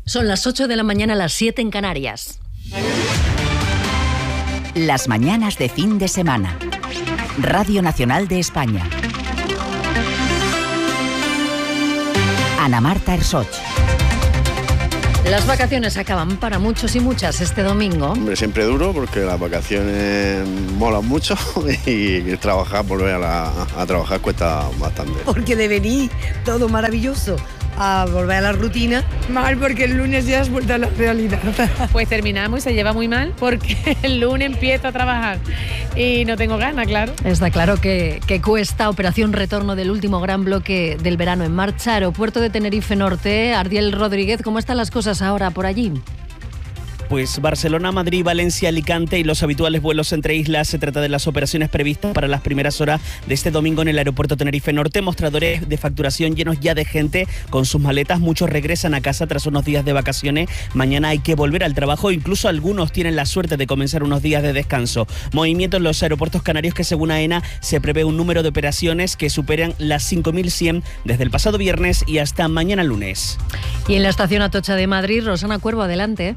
Son las 8 de la mañana, las 7 en Canarias. Las mañanas de fin de semana. Radio Nacional de España. Ana Marta Ersoch. Las vacaciones acaban para muchos y muchas este domingo. Hombre, siempre duro porque las vacaciones molan mucho y trabajar, volver a trabajar cuesta bastante. Porque de venir todo maravilloso a volver a la rutina. Mal, porque el lunes ya has vuelto a la realidad. Pues terminamos y se lleva muy mal porque el lunes empiezo a trabajar y no tengo ganas, claro. Está claro que cuesta. Operación retorno del último gran bloque del verano en marcha. Aeropuerto de Tenerife Norte. Ardiel Rodríguez, ¿cómo están las cosas ahora por allí? Pues Barcelona, Madrid, Valencia, Alicante y los habituales vuelos entre islas. Se trata de las operaciones previstas para las primeras horas de este domingo en el aeropuerto Tenerife Norte. Mostradores de facturación llenos ya de gente con sus maletas. Muchos regresan a casa tras unos días de vacaciones. Mañana hay que volver al trabajo. Incluso algunos tienen la suerte de comenzar unos días de descanso. Movimiento en los aeropuertos canarios que, según AENA, se prevé un número de operaciones que superan las 5.100 desde el pasado viernes y hasta mañana lunes. Y en la estación Atocha de Madrid, Rosana Cuervo, adelante.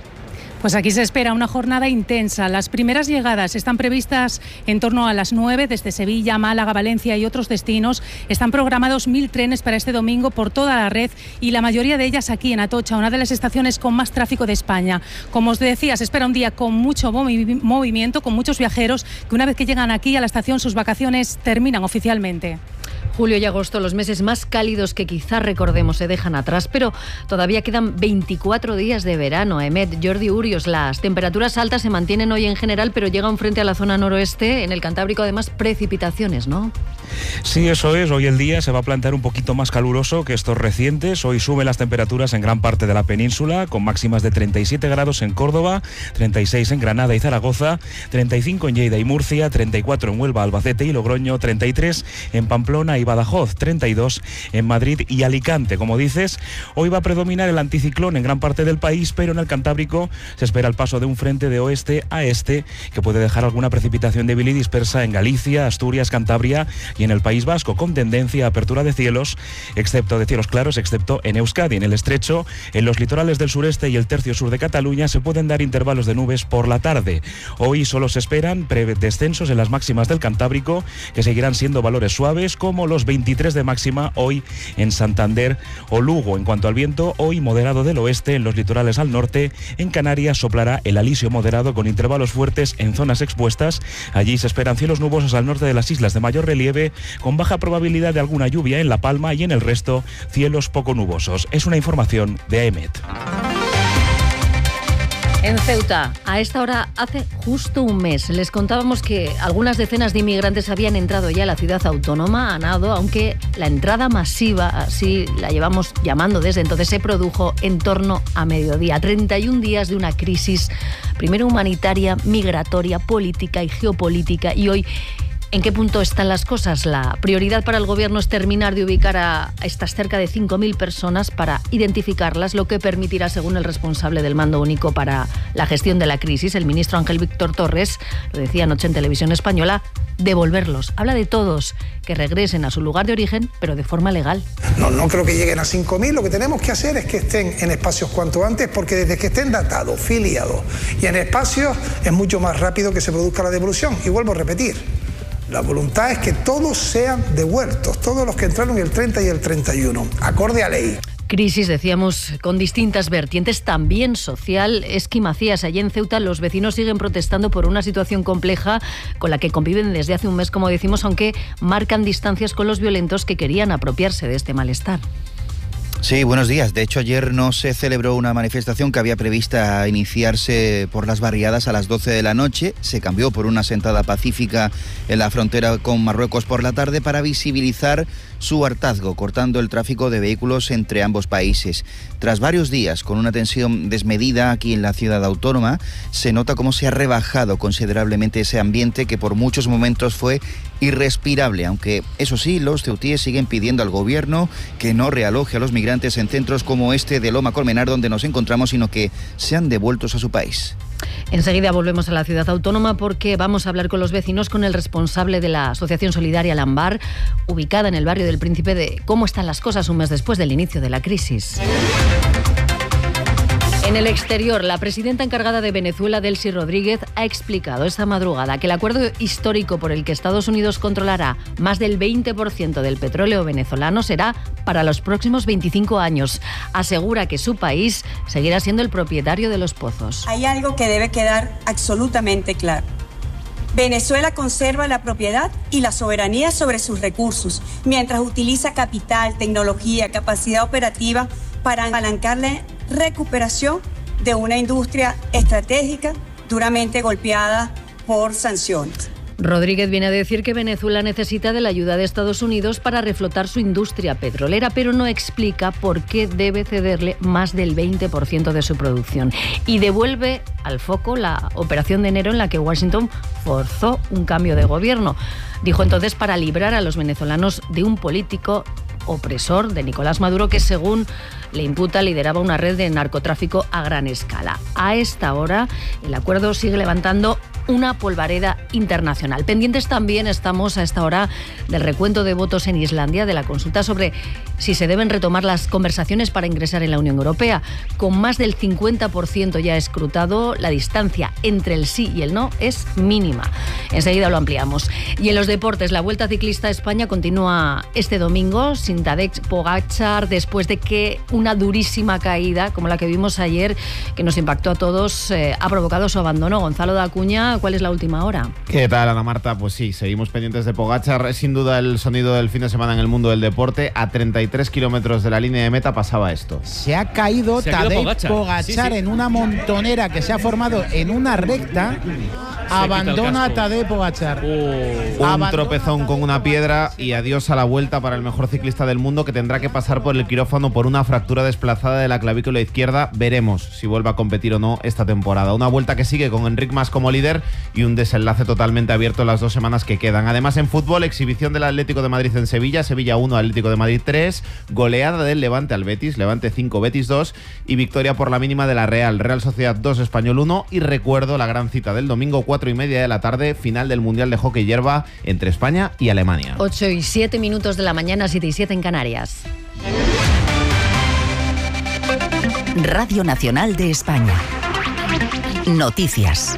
Pues aquí se espera una jornada intensa. Las primeras llegadas están previstas en torno a las 9 desde Sevilla, Málaga, Valencia y otros destinos. Están programados 1.000 trenes para este domingo por toda la red y la mayoría de ellas aquí en Atocha, una de las estaciones con más tráfico de España. Como os decía, se espera un día con mucho movimiento, con muchos viajeros que una vez que llegan aquí a la estación sus vacaciones terminan oficialmente. Julio y agosto, los meses más cálidos que quizá recordemos, se dejan atrás, pero todavía quedan 24 días de verano. Emet, Jordi Urios, las temperaturas altas se mantienen hoy en general, pero llega un frente a la zona noroeste, en el Cantábrico además precipitaciones, ¿no? Sí, eso es. Hoy el día se va a plantear un poquito más caluroso que estos recientes. Hoy suben las temperaturas en gran parte de la península, con máximas de 37 grados en Córdoba, 36 en Granada y Zaragoza, 35 en Lleida y Murcia, 34 en Huelva, Albacete y Logroño, 33 en Pamplona y Badajoz, 32 en Madrid y Alicante. Como dices, hoy va a predominar el anticiclón en gran parte del país, pero en el Cantábrico se espera el paso de un frente de oeste a este que puede dejar alguna precipitación débil y dispersa en Galicia, Asturias, Cantabria y en el País Vasco, con tendencia a apertura de cielos, excepto de cielos claros, excepto en Euskadi. En el estrecho, en los litorales del sureste y el tercio sur de Cataluña se pueden dar intervalos de nubes por la tarde. Hoy solo se esperan descensos en las máximas del Cantábrico, que seguirán siendo valores suaves, como los 23 de máxima hoy en Santander o Lugo. En cuanto al viento, hoy moderado del oeste en los litorales al norte. En Canarias soplará el alisio moderado con intervalos fuertes en zonas expuestas. Allí se esperan cielos nubosos al norte de las islas de mayor relieve, con baja probabilidad de alguna lluvia en La Palma, y en el resto cielos poco nubosos. Es una información de AEMET. En Ceuta, a esta hora hace justo un mes, les contábamos que algunas decenas de inmigrantes habían entrado ya a la ciudad autónoma, a nado, aunque la entrada masiva, así la llevamos llamando desde entonces, se produjo en torno a mediodía. 31 días de una crisis, primero humanitaria, migratoria, política y geopolítica, y hoy, ¿en qué punto están las cosas? La prioridad para el gobierno es terminar de ubicar a estas cerca de 5.000 personas para identificarlas, lo que permitirá, según el responsable del Mando Único para la gestión de la crisis, el ministro Ángel Víctor Torres, lo decía anoche en Televisión Española, devolverlos. Habla de todos, que regresen a su lugar de origen, pero de forma legal. No creo que lleguen a 5.000. Lo que tenemos que hacer es que estén en espacios cuanto antes, porque desde que estén datados, filiados y en espacios, es mucho más rápido que se produzca la devolución. Y vuelvo a repetir, la voluntad es que todos sean devueltos, todos los que entraron el 30 y el 31, acorde a ley. Crisis, decíamos, con distintas vertientes, también social. Esqui Macías, allí en Ceuta, los vecinos siguen protestando por una situación compleja con la que conviven desde hace un mes, como decimos, aunque marcan distancias con los violentos que querían apropiarse de este malestar. Sí, buenos días. De hecho, ayer no se celebró una manifestación que había prevista iniciarse por las barriadas a las 12 de la noche. Se cambió por una sentada pacífica en la frontera con Marruecos por la tarde para visibilizar su hartazgo, cortando el tráfico de vehículos entre ambos países. Tras varios días con una tensión desmedida aquí en la ciudad autónoma, se nota cómo se ha rebajado considerablemente ese ambiente que por muchos momentos fue irrespirable, aunque eso sí, los ceutíes siguen pidiendo al gobierno que no realoje a los migrantes en centros como este de Loma Colmenar, donde nos encontramos, sino que sean devueltos a su país. Enseguida volvemos a la ciudad autónoma porque vamos a hablar con los vecinos, con el responsable de la Asociación Solidaria Lambar, ubicada en el barrio del Príncipe, de cómo están las cosas un mes después del inicio de la crisis. En el exterior, la presidenta encargada de Venezuela, Delcy Rodríguez, ha explicado esta madrugada que el acuerdo histórico por el que Estados Unidos controlará más del 20% del petróleo venezolano será para los próximos 25 años. Asegura que su país seguirá siendo el propietario de los pozos. Hay algo que debe quedar absolutamente claro. Venezuela conserva la propiedad y la soberanía sobre sus recursos, mientras utiliza capital, tecnología, capacidad operativa para apalancar la recuperación de una industria estratégica duramente golpeada por sanciones. Rodríguez viene a decir que Venezuela necesita de la ayuda de Estados Unidos para reflotar su industria petrolera, pero no explica por qué debe cederle más del 20% de su producción. Y devuelve al foco la operación de enero en la que Washington forzó un cambio de gobierno. Dijo entonces para librar a los venezolanos de un político opresor, de Nicolás Maduro, que según le imputa lideraba una red de narcotráfico a gran escala. A esta hora el acuerdo sigue levantando una polvareda internacional. Pendientes también estamos a esta hora del recuento de votos en Islandia, de la consulta sobre si se deben retomar las conversaciones para ingresar en la Unión Europea. Con más del 50% ya escrutado, la distancia entre el sí y el no es mínima. Enseguida lo ampliamos. Y en los deportes, la Vuelta Ciclista a España continúa este domingo sin Tadej Pogačar, después de que una durísima caída, como la que vimos ayer, que nos impactó a todos, ha provocado su abandono. Gonzalo de Acuña, ¿cuál es la última hora? ¿Qué tal, Ana Marta? Pues sí, seguimos pendientes de Pogačar. Es sin duda el sonido del fin de semana en el mundo del deporte. A 33 kilómetros de la línea de meta pasaba esto. Se ha caído Tadej Pogačar en una montonera que se ha formado en una recta. Abandona a Tadej Pogačar. Un tropezón con una piedra y adiós a la Vuelta para el mejor ciclista del mundo, que tendrá que pasar por el quirófano por una fractura desplazada de la clavícula izquierda. Veremos si vuelve a competir o no esta temporada. Una Vuelta que sigue con Enric Mas como líder y un desenlace totalmente abierto en las 2 semanas que quedan. Además, en fútbol, exhibición del Atlético de Madrid en Sevilla, Sevilla 1, Atlético de Madrid 3, goleada del Levante al Betis, Levante 5, Betis 2, y victoria por la mínima de la Real Sociedad 2, Español 1. Y recuerdo la gran cita del domingo, 4:30 de la tarde, final del Mundial de Hockey Hierba entre España y Alemania. 8:07 de la mañana, 7:07 en Canarias. Radio Nacional de España. Noticias.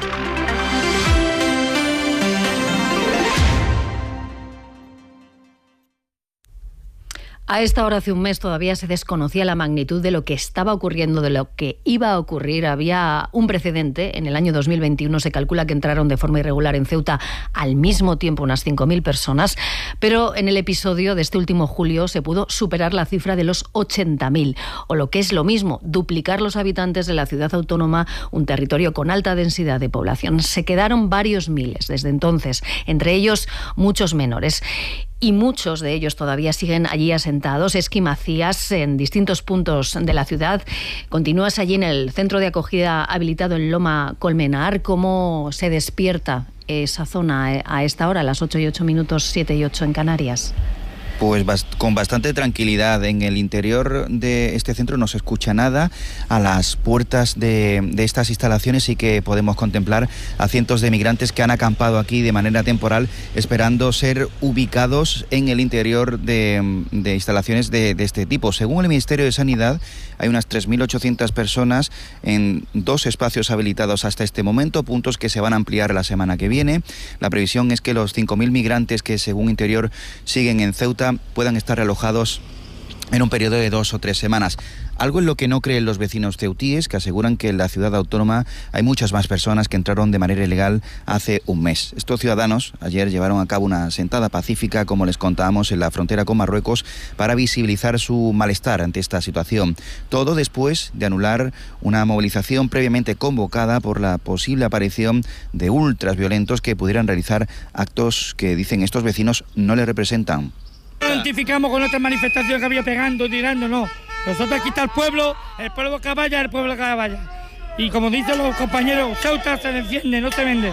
A esta hora, hace un mes, todavía se desconocía la magnitud de lo que estaba ocurriendo, de lo que iba a ocurrir. Había un precedente. En el año 2021 se calcula que entraron de forma irregular en Ceuta al mismo tiempo unas 5.000 personas, pero en el episodio de este último julio se pudo superar la cifra de los 80.000, o lo que es lo mismo, duplicar los habitantes de la ciudad autónoma, un territorio con alta densidad de población. Se quedaron varios miles desde entonces, entre ellos muchos menores. Y muchos de ellos todavía siguen allí asentados. Esqui Macías, en distintos puntos de la ciudad. Continúas allí en el centro de acogida habilitado en Loma Colmenar. ¿Cómo se despierta esa zona a esta hora, a las 8:08, 7:08 en Canarias? Pues con bastante tranquilidad. En el interior de este centro no se escucha nada. A las puertas de estas instalaciones sí que podemos contemplar a cientos de migrantes que han acampado aquí de manera temporal, esperando ser ubicados en el interior de instalaciones de este tipo. Según el Ministerio de Sanidad, hay unas 3.800 personas en 2 espacios habilitados hasta este momento, puntos que se van a ampliar la semana que viene. La previsión es que los 5.000 migrantes que, según Interior, siguen en Ceuta puedan estar alojados en un periodo de 2 o 3 semanas. Algo en lo que no creen los vecinos ceutíes, que aseguran que en la ciudad autónoma hay muchas más personas que entraron de manera ilegal hace un mes. Estos ciudadanos ayer llevaron a cabo una sentada pacífica, como les contábamos, en la frontera con Marruecos, para visibilizar su malestar ante esta situación. Todo después de anular una movilización previamente convocada por la posible aparición de ultras violentos que pudieran realizar actos que, dicen estos vecinos, no les representan. Identificamos con otra manifestación que había pegando, tirando, no. Nosotros aquí está el pueblo que vaya, el pueblo que vaya. Y como dicen los compañeros, Ceuta se defiende, no se vende.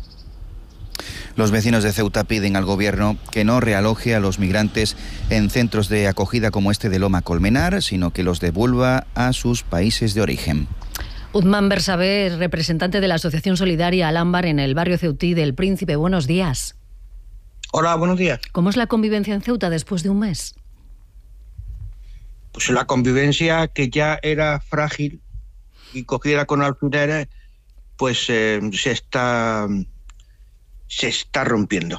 Los vecinos de Ceuta piden al gobierno que no realoje a los migrantes en centros de acogida como este de Loma Colmenar, sino que los devuelva a sus países de origen. Uthman Bersabé, representante de la Asociación Solidaria Al-Ámbar en el barrio ceutí del Príncipe. Buenos días. Hola, buenos días. ¿Cómo es la convivencia en Ceuta después de un mes? Pues la convivencia, que ya era frágil, y cogida con alfileres, pues se está rompiendo.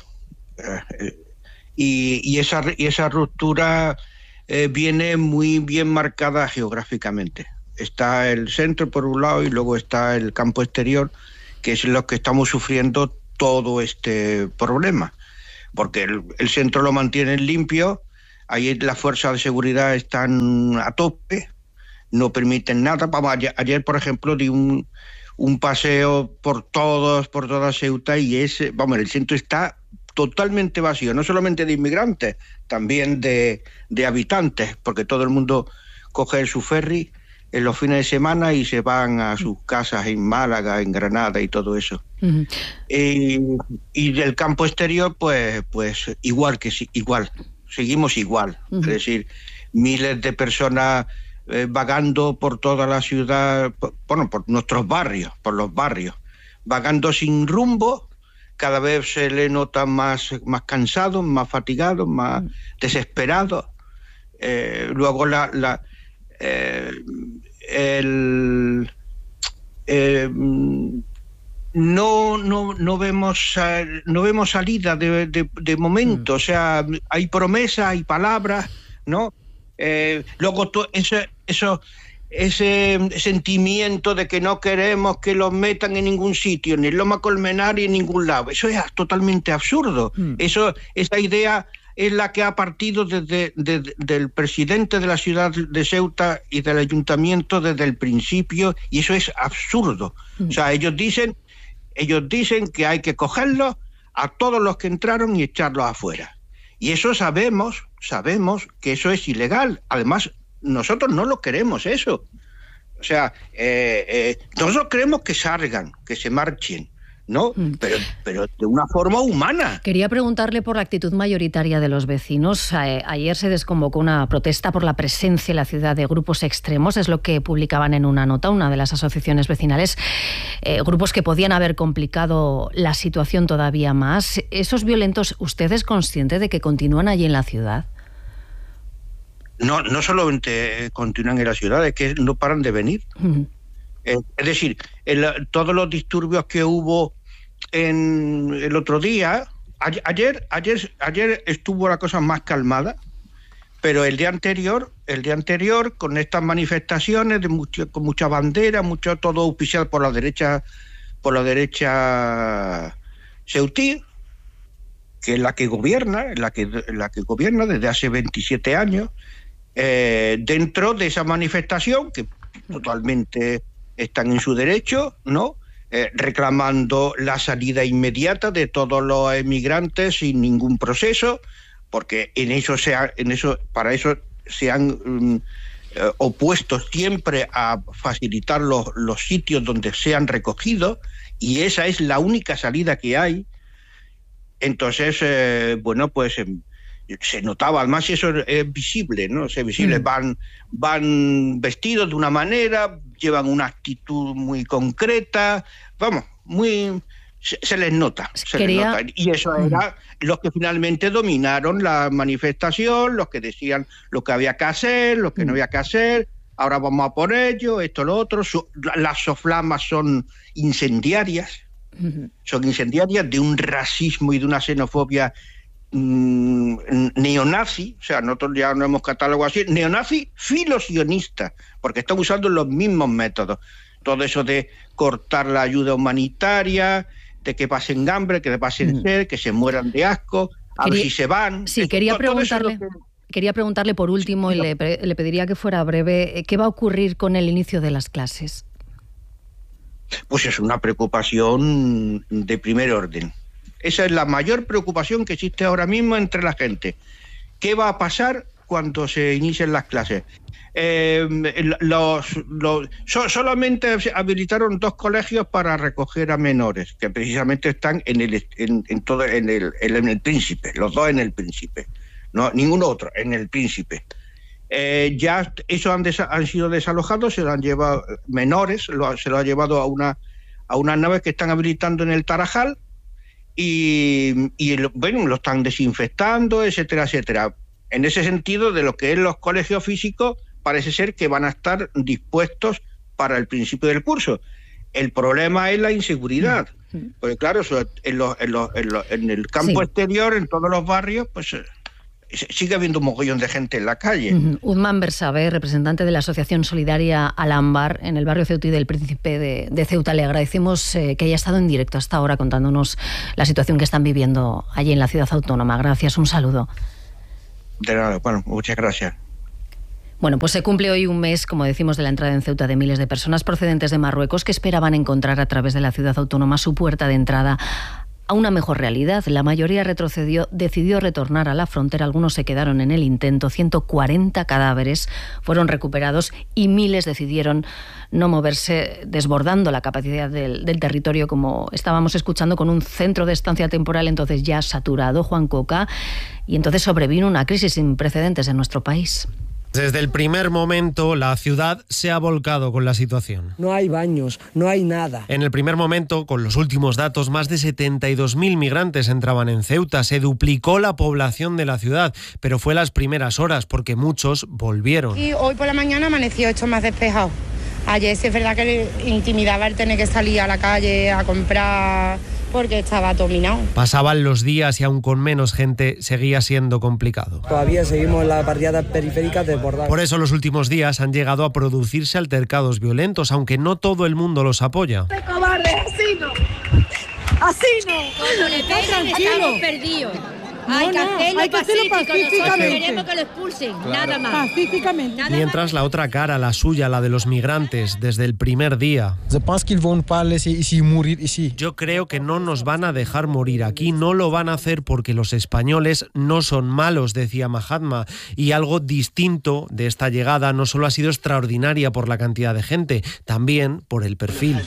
Y esa ruptura viene muy bien marcada geográficamente. Está el centro por un lado y luego está el campo exterior, que es lo que estamos sufriendo todo este problema. Porque el centro lo mantienen limpio, ahí las fuerzas de seguridad están a tope, no permiten nada. Vamos, ayer por ejemplo, di un paseo por toda Ceuta y el centro está totalmente vacío, no solamente de inmigrantes, también de habitantes, porque todo el mundo coge su ferry en los fines de semana y se van a sus casas en Málaga, en Granada y todo eso. Uh-huh. Y del campo exterior, pues igual, seguimos igual. Uh-huh. Es decir, miles de personas vagando por toda la ciudad, por nuestros barrios, por los barrios, vagando sin rumbo. Cada vez se le nota más cansado, más fatigado, más desesperado. Luego no vemos salida de momento. O sea, hay promesas, hay palabras, ¿no? Luego ese sentimiento de que no queremos que los metan en ningún sitio, ni en Loma Colmenar ni en ningún lado. Eso es totalmente absurdo. Esa idea es la que ha partido del presidente de la ciudad de Ceuta y del ayuntamiento desde el principio, y eso es absurdo. O sea, ellos dicen que hay que cogerlos a todos los que entraron y echarlos afuera. Y eso sabemos que eso es ilegal. Además, nosotros no lo queremos eso. O sea, nosotros queremos que salgan, que se marchen, ¿no? Pero de una forma humana. Quería preguntarle por la actitud mayoritaria de los vecinos. Ayer se desconvocó una protesta por la presencia en la ciudad de grupos extremos, es lo que publicaban en una nota una de las asociaciones vecinales, grupos que podían haber complicado la situación todavía más. ¿Esos violentos, usted es consciente de que continúan allí en la ciudad? No solamente continúan en la ciudad, es que no paran de venir. Uh-huh. Es decir, todos los disturbios que hubo el otro día, ayer estuvo la cosa más calmada, pero el día anterior con estas manifestaciones con mucha bandera, todo auspiciado por la derecha ceutí, que es la que gobierna desde hace 27 años, dentro de esa manifestación que totalmente están en su derecho, ¿no? Reclamando la salida inmediata de todos los emigrantes sin ningún proceso, porque para eso se han opuesto siempre a facilitar los sitios donde sean recogidos, y esa es la única salida que hay. Entonces, pues se notaba, además eso es visible, ¿no? Es visible, van vestidos de una manera, llevan una actitud muy concreta, se les nota. Y eso era los que finalmente dominaron la manifestación, los que decían lo que había que hacer, lo que no había que hacer, ahora vamos a por ello, esto, lo otro. Las soflamas son incendiarias, de un racismo y de una xenofobia neonazi, o sea, nosotros ya no hemos catalogado así, neonazi filosionista, porque están usando los mismos métodos. Todo eso de cortar la ayuda humanitaria, de que pasen hambre, que pasen sed, que se mueran de asco, a ver si se van. Sí, quería preguntarle por último, y le pediría que fuera breve, ¿qué va a ocurrir con el inicio de las clases? Pues es una preocupación de primer orden. Esa es la mayor preocupación que existe ahora mismo entre la gente. ¿Qué va a pasar cuando se inicien las clases? Solamente habilitaron 2 colegios para recoger a menores, que precisamente están en el Príncipe, los 2 en el Príncipe, no ningún otro, en el Príncipe. Ya esos han sido desalojados, se lo han llevado menores, se lo ha llevado a unas naves que están habilitando en el Tarajal, y lo están desinfectando, etcétera, etcétera. En ese sentido, de lo que es los colegios físicos, parece ser que van a estar dispuestos para el principio del curso. El problema es la inseguridad. Porque claro, en el campo exterior, en todos los barrios, pues sigue habiendo un mogollón de gente en la calle. Uzman Bersabe, representante de la Asociación Solidaria Alambar en el barrio Ceutí del Príncipe de Ceuta. Le agradecemos que haya estado en directo hasta ahora contándonos la situación que están viviendo allí en la ciudad autónoma. Gracias, un saludo. De nada, bueno, muchas gracias. Bueno, pues se cumple hoy un mes, como decimos, de la entrada en Ceuta de miles de personas procedentes de Marruecos que esperaban encontrar a través de la ciudad autónoma su puerta de entrada a una mejor realidad. La mayoría retrocedió, decidió retornar a la frontera, algunos se quedaron en el intento, 140 cadáveres fueron recuperados y miles decidieron no moverse, desbordando la capacidad del territorio, como estábamos escuchando, con un centro de estancia temporal entonces ya saturado, Juan Coca, y entonces sobrevino una crisis sin precedentes en nuestro país. Desde el primer momento, la ciudad se ha volcado con la situación. No hay baños, no hay nada. En el primer momento, con los últimos datos, más de 72.000 migrantes entraban en Ceuta. Se duplicó la población de la ciudad, pero fue las primeras horas, porque muchos volvieron. Y hoy por la mañana amaneció hecho más despejado. Ayer sí es verdad que intimidaba el tener que salir a la calle a comprar, porque estaba dominado. Pasaban los días y aún con menos gente seguía siendo complicado. Todavía seguimos en las barriadas periféricas desbordadas. Por eso los últimos días han llegado a producirse altercados violentos, aunque no todo el mundo los apoya. ¡Qué cobarde! ¡Así no! ¡Así no! Cuando le peguen estamos perdidos. Hay que hacerlo pacíficamente. Nosotros queremos que lo expulsen, claro. Nada más. Pacíficamente. Mientras la otra cara, la suya, la de los migrantes, desde el primer día. Yo creo que no nos van a dejar morir aquí, no lo van a hacer porque los españoles no son malos, decía Mahatma. Y algo distinto de esta llegada no solo ha sido extraordinaria por la cantidad de gente, también por el perfil.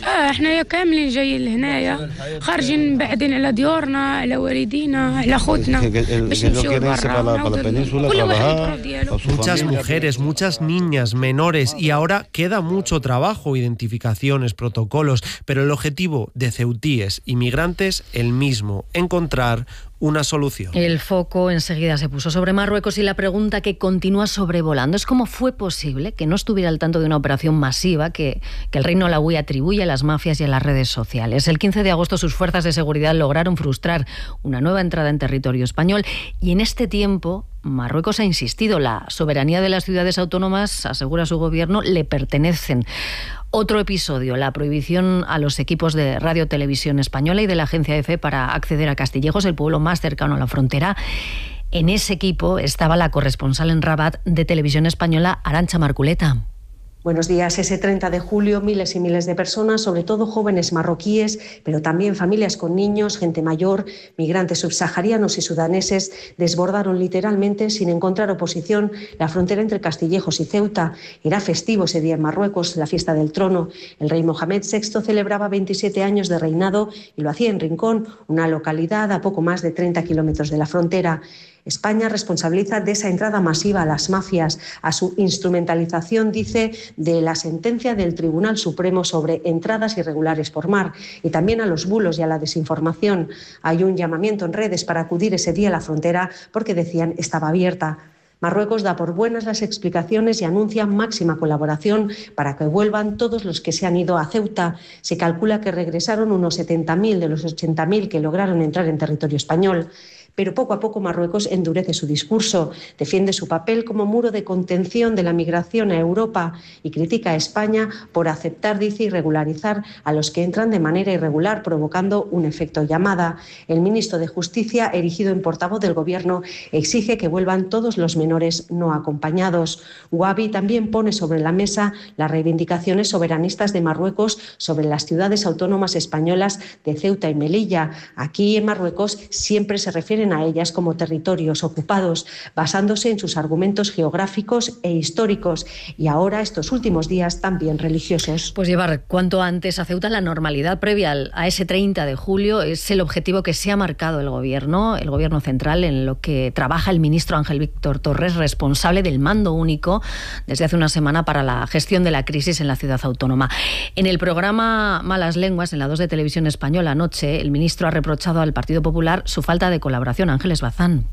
Que no quieren irse para la península, trabajar. Muchas mujeres, muchas niñas, menores, y ahora queda mucho trabajo, identificaciones, protocolos, pero el objetivo de ceutíes y migrantes el mismo, encontrar una solución. El foco enseguida se puso sobre Marruecos y la pregunta que continúa sobrevolando es cómo fue posible que no estuviera al tanto de una operación masiva que el Reino Alauí atribuye a las mafias y a las redes sociales. El 15 de agosto sus fuerzas de seguridad lograron frustrar una nueva entrada en territorio español y en este tiempo Marruecos ha insistido, la soberanía de las ciudades autónomas, asegura su gobierno, le pertenecen. Otro episodio, la prohibición a los equipos de Radio Televisión Española y de la agencia EFE para acceder a Castillejos, el pueblo más cercano a la frontera. En ese equipo estaba la corresponsal en Rabat de Televisión Española, Arantxa Marculeta. Buenos días. Ese 30 de julio, miles y miles de personas, sobre todo jóvenes marroquíes, pero también familias con niños, gente mayor, migrantes subsaharianos y sudaneses, desbordaron literalmente, sin encontrar oposición, la frontera entre Castillejos y Ceuta. Era festivo ese día en Marruecos, la fiesta del trono. El rey Mohamed VI celebraba 27 años de reinado y lo hacía en Rincón, una localidad a poco más de 30 kilómetros de la frontera. España responsabiliza de esa entrada masiva a las mafias, a su instrumentalización, dice, de la sentencia del Tribunal Supremo sobre entradas irregulares por mar y también a los bulos y a la desinformación. Hay un llamamiento en redes para acudir ese día a la frontera porque decían estaba abierta. Marruecos da por buenas las explicaciones y anuncia máxima colaboración para que vuelvan todos los que se han ido a Ceuta. Se calcula que regresaron unos 70.000 de los 80.000 que lograron entrar en territorio español. Pero poco a poco Marruecos endurece su discurso, defiende su papel como muro de contención de la migración a Europa y critica a España por aceptar, dice, y regularizar a los que entran de manera irregular, provocando un efecto llamada. El ministro de Justicia, erigido en portavoz del Gobierno, exige que vuelvan todos los menores no acompañados. Wabi también pone sobre la mesa las reivindicaciones soberanistas de Marruecos sobre las ciudades autónomas españolas de Ceuta y Melilla. Aquí en Marruecos siempre se refieren a ellas como territorios ocupados, basándose en sus argumentos geográficos e históricos y ahora, estos últimos días, también religiosos. Pues llevar cuanto antes a Ceuta la normalidad previa a ese 30 de julio es el objetivo que se ha marcado el gobierno central, en lo que trabaja el ministro Ángel Víctor Torres, responsable del mando único desde hace una semana para la gestión de la crisis en la ciudad autónoma. En el programa Malas Lenguas, en la 2 de Televisión Española anoche, el ministro ha reprochado al Partido Popular su falta de colaboración. Ángeles Bazán.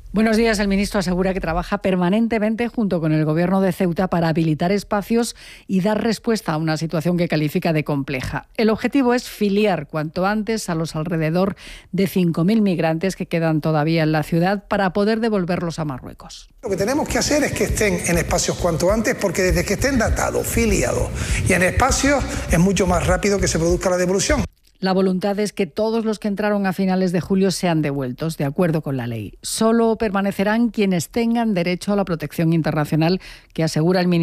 Buenos días. El ministro asegura que trabaja permanentemente junto con el Gobierno de Ceuta para habilitar espacios y dar respuesta a una situación que califica de compleja. El objetivo es filiar cuanto antes a los alrededor de 5.000 migrantes que quedan todavía en la ciudad para poder devolverlos a Marruecos. Lo que tenemos que hacer es que estén en espacios cuanto antes, porque desde que estén datados, filiados y en espacios es mucho más rápido que se produzca la devolución. La voluntad es que todos los que entraron a finales de julio sean devueltos, de acuerdo con la ley. Solo permanecerán quienes tengan derecho a la protección internacional, que asegura el ministro.